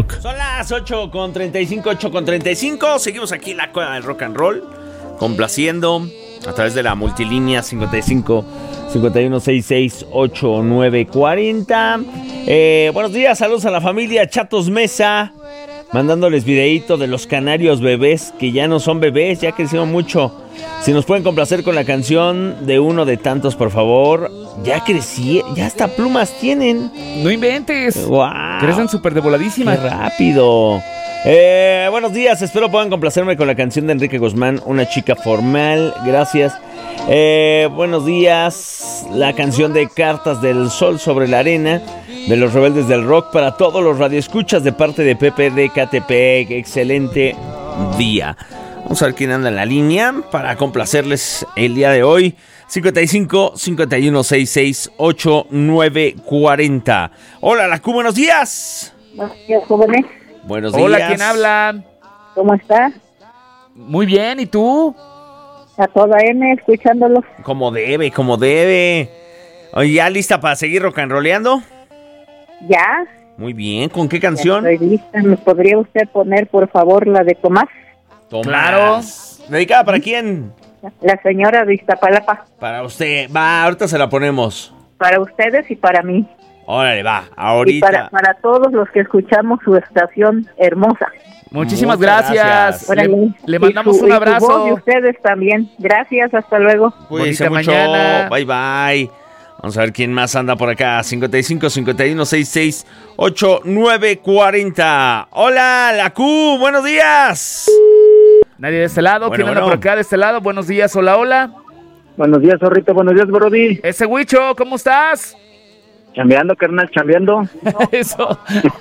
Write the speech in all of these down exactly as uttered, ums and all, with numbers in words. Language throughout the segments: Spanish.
rock. Son las ocho con treinta y cinco, ocho con treinta y cinco. Seguimos aquí en la cueva del rock and roll, complaciendo a través de la multilínea cincuenta y cinco, cincuenta y uno, sesenta y seis, ochenta y nueve, cuarenta. Eh, buenos días, saludos a la familia Chatos Mesa, mandándoles videíto de los canarios bebés, que ya no son bebés, ya crecieron mucho. Si nos pueden complacer con la canción de uno de tantos, por favor. Ya crecí, ya hasta plumas tienen. No inventes. Wow. Crecen súper de voladísima. Qué rápido. Eh, buenos días, espero puedan complacerme con la canción de Enrique Guzmán, Una chica formal. Gracias. Eh, buenos días, la canción de Cartas del Sol sobre la arena, de los Rebeldes del Rock, para todos los radioescuchas de parte de Pepe de Catepec. Excelente día. Vamos a ver quién anda en la línea para complacerles el día de hoy. cincuenta y cinco, cincuenta y uno, sesenta y seis, ochenta y nueve, cuarenta. Hola, la Q, buenos días. Buenos días, jóvenes. Buenos días. Hola, ¿quién habla? ¿Cómo está? Muy bien, ¿y tú? A toda M, escuchándolos. Como debe, como debe. Oye, ¿ya lista para seguir rock and rolleando? ¿Ya? Muy bien, ¿con qué canción? Estoy lista. ¿Me podría usted poner, por favor, la de Tomás? Tomás. Claro. ¿Dedicada para quién? La señora de Iztapalapa. Para usted. Va, ahorita se la ponemos. Para ustedes y para mí. Órale, va, ahorita. Y para, para todos los que escuchamos su estación hermosa. Muchísimas Muchas gracias. gracias. Le, Órale. le Y mandamos su- un y su abrazo. voz y ustedes también. Gracias, hasta luego. Cuídense Bonita mucho. mañana. Bye, bye. Vamos a ver quién más anda por acá. cincuenta y cinco, cincuenta y uno, sesenta y seis, ochenta y nueve, cuarenta. Hola, la Q, buenos días. Nadie de este lado. Bueno, ¿Quién anda bueno. por acá de este lado? Buenos días, hola, hola. Buenos días, zorrito. Buenos días, Brody. Ese Huicho, ¿cómo estás? Chambeando, carnal, chambeando. Eso.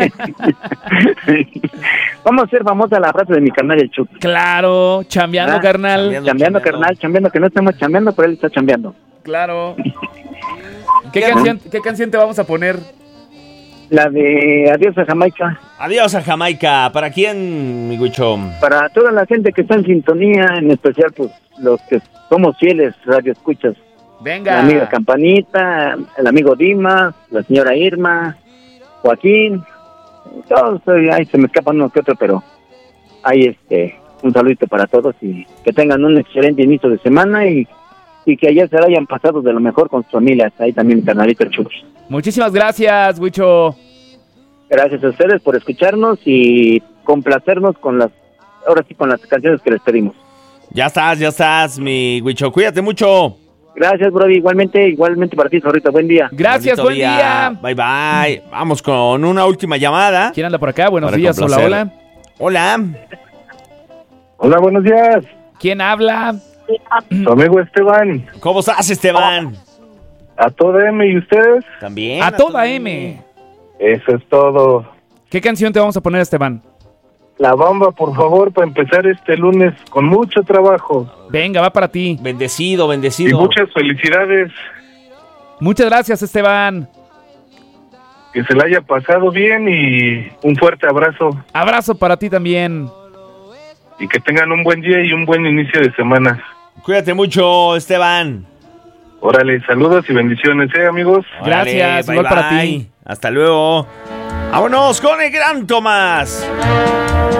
Vamos a ser famosa la frase de mi carnal el Chuck. Claro, chambeando, Ah, carnal. chambeando. Chambeando, carnal, chambeando, que no estamos chambeando, pero él está chambeando. Claro. ¿Qué canción, ¿Qué canción te vamos a poner? La de Adiós a Jamaica. Adiós a Jamaica. ¿Para quién, mi Guicho? Para toda la gente que está en sintonía, en especial, pues, los que somos fieles radioescuchas. Venga. La amiga Campanita, el amigo Dimas, la señora Irma, Joaquín. Todos, eh, ahí se me escapan uno que otro, pero ahí este, un saludito para todos y que tengan un excelente inicio de semana y, y que ayer se la hayan pasado de lo mejor con sus familias. Ahí también mi canalito el Chuck. Muchísimas gracias, Huicho. Gracias a ustedes por escucharnos y complacernos con las, ahora sí con las canciones que les pedimos. Ya estás, ya estás, mi Guicho. Cuídate mucho. Gracias, Brody, igualmente, igualmente para ti, zorrito, buen día. Gracias, Bonito buen día. Bye, bye. Vamos con una última llamada. ¿Quién anda por acá? Buenos Para días, hola, complacer. hola. Hola. Hola, buenos días, ¿Quién habla? su amigo Esteban, ¿Cómo estás, Esteban? a toda M y ustedes. También. A toda M. Eso es todo. ¿Qué canción te vamos a poner, Esteban? La bomba, por favor, para empezar este lunes con mucho trabajo. Venga, va para ti. Bendecido, Y bendecido. muchas felicidades. Muchas gracias, Esteban. Que se la haya pasado bien y un fuerte abrazo. Abrazo para ti también. Y que tengan un buen día y un buen inicio de semana. Cuídate mucho, Esteban. Órale, saludos y bendiciones, ¿eh, amigos? Gracias, bye, igual para bye. ti. Hasta luego. Vámonos con el gran Tomás.